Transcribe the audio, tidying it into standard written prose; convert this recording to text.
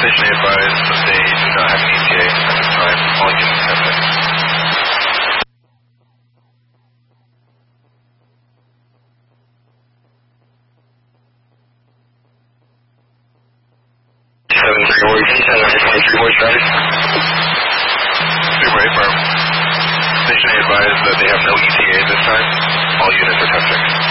Station A advised that they do not have an ETA at this time. All units testing. 7-3 Origin, 10-23 voice traffic. Super affirm. Station A advised that they have no ETA at this time. All units are testing.